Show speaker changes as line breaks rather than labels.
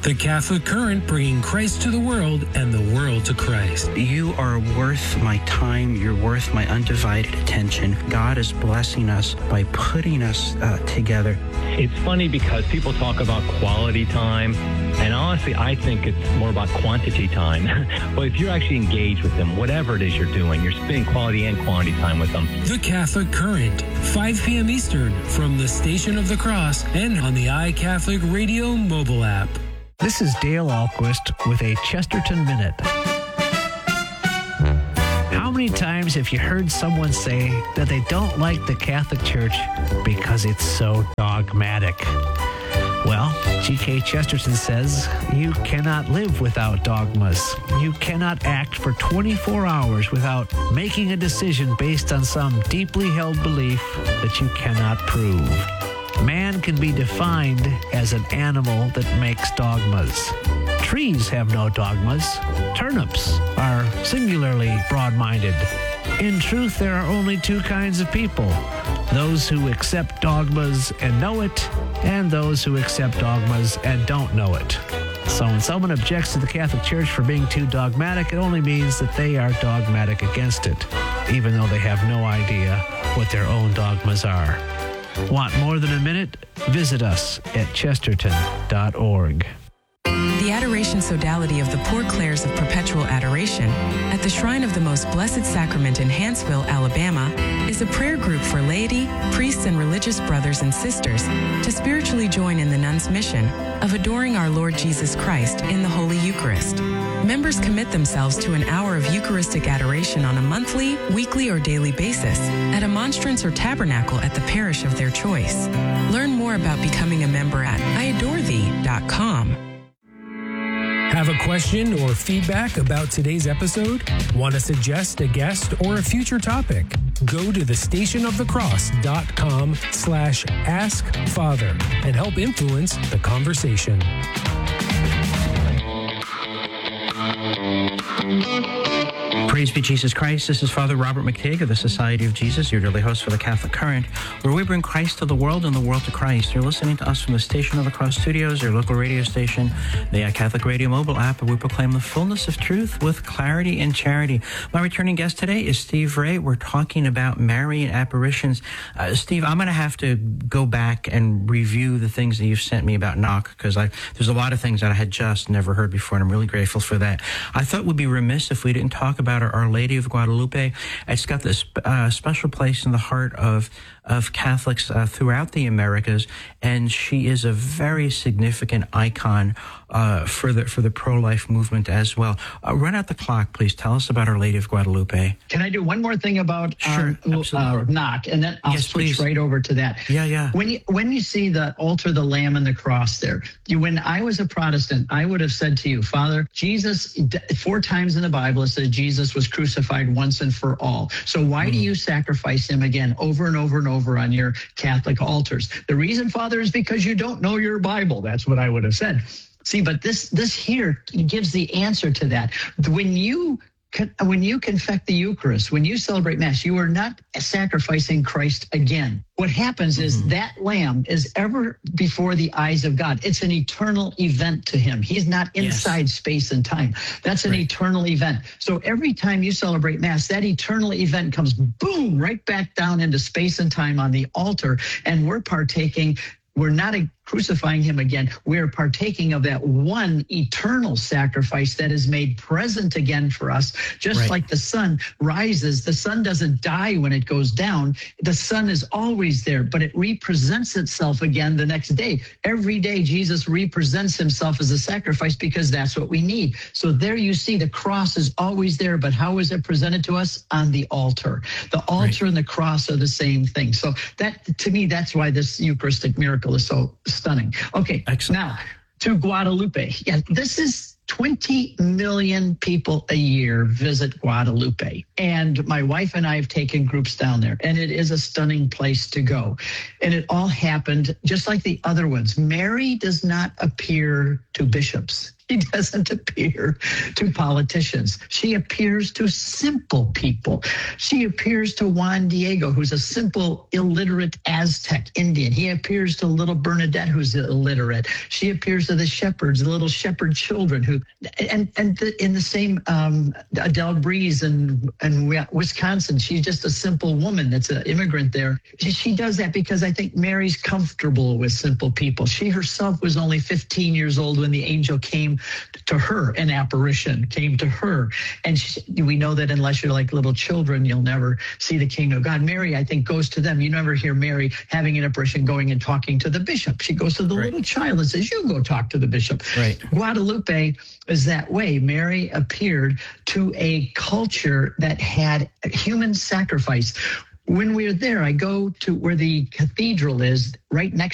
The Catholic Current, bringing Christ to the world and the world to Christ.
You are worth my time. You're worth my undivided attention. God is blessing us by putting us together.
It's funny because people talk about quality time, and honestly, I think it's more about quantity time. But if you're actually engaged with them, whatever it is you're doing, you're spending quality and quantity time with them.
The Catholic Current, 5 p.m. Eastern, from the Station of the Cross and on the iCatholic Radio mobile app.
This is Dale Ahlquist with a Chesterton Minute. How many times have you heard someone say that they don't like the Catholic Church because it's so dogmatic? Well, G.K. Chesterton says you cannot live without dogmas. You cannot act for 24 hours without making a decision based on some deeply held belief that you cannot prove. Man can be defined as an animal that makes dogmas. Trees have no dogmas. Turnips are singularly broad-minded. In truth, there are only two kinds of people: those who accept dogmas and know it, and those who accept dogmas and don't know it. So when someone objects to the Catholic Church for being too dogmatic, it only means that they are dogmatic against it, even though they have no idea what their own dogmas are. Want more than a minute? Visit us at chesterton.org.
The Adoration Sodality of the Poor Clares of Perpetual Adoration at the Shrine of the Most Blessed Sacrament in Hanceville, Alabama, is a prayer group for laity, priests, and religious brothers and sisters to spiritually join in the nuns' mission of adoring our Lord Jesus Christ in the Holy Eucharist. Members commit themselves to an hour of Eucharistic adoration on a monthly, weekly, or daily basis at a monstrance or tabernacle at the parish of their choice. Learn more about becoming a member at iadorethee.com.
Have a question or feedback about today's episode? Want to suggest a guest or a future topic? Go to thestationofthecross.com/askfather and help influence the conversation.
Praise be Jesus Christ. This is Father Robert McTigg of the Society of Jesus, your daily host for the Catholic Current, where we bring Christ to the world and the world to Christ. You're listening to us from the Station of the Cross Studios, your local radio station, the Catholic Radio mobile app, where we proclaim the fullness of truth with clarity and charity. My returning guest today is Steve Ray. We're talking about Marian apparitions. Steve, I'm going to have to go back and review the things that you've sent me about Knock, because there's a lot of things that I had just never heard before, and I'm really grateful for that. I thought we'd be remiss if we didn't talk about Our Lady of Guadalupe. It's got this special place in the heart of Catholics throughout the Americas, and she is a very significant icon for the pro-life movement as well. Run out the clock, please. Tell us about Our Lady of Guadalupe.
Can I do one more thing about Knock, and then I'll switch right over to that.
Yeah.
When you see the altar, the lamb, and the cross there, when I was a Protestant, I would have said to you, Father, Jesus, 4 times in the Bible it says Jesus was crucified once and for all. So why do you sacrifice him again over and over and over on your Catholic altars? The reason, Father, is because you don't know your Bible. That's what I would have said. See, but this here gives the answer to that. When you confect the Eucharist, when you celebrate Mass, you are not sacrificing Christ again. What happens is that lamb is ever before the eyes of God. It's an eternal event to him. He's not inside space and time. That's an eternal event. So every time you celebrate Mass, that eternal event comes, boom, right back down into space and time on the altar, and we're partaking. We're not crucifying him again. We're partaking of that one eternal sacrifice that is made present again for us. Just like the sun rises, the sun doesn't die when it goes down. The sun is always there, but it represents itself again the next day. Every day, Jesus represents himself as a sacrifice because that's what we need. So there you see the cross is always there, but how is it presented to us? On the altar. The altar and the cross are the same thing. So that, to me, that's why this Eucharistic miracle is so stunning. Okay, excellent. Now to Guadalupe. Yeah, this is 20 million people a year visit Guadalupe. And my wife and I have taken groups down there, and it is a stunning place to go. And it all happened just like the other ones. Mary does not appear to bishops. She doesn't appear to politicians. She appears to simple people. She appears to Juan Diego, who's a simple, illiterate Aztec Indian. He appears to little Bernadette, who's illiterate. She appears to the shepherds, the little shepherd children who, in the same Adele Breeze in Wisconsin, she's just a simple woman that's an immigrant there. She does that because I think Mary's comfortable with simple people. She herself was only 15 years old when the angel came to her, an apparition came to her. And we know that unless you're like little children, you'll never see the kingdom of God. Mary, I think, goes to them. You never hear Mary having an apparition going and talking to the bishop. She goes to the little child and says, you go talk to the bishop.
Right.
Guadalupe is that way. Mary appeared to a culture that had human sacrifice. When we're there, I go to where the cathedral is, right next